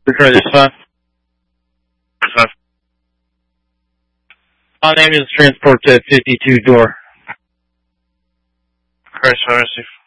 Record this phone. My name is transport to 52 door. Christ, I receive.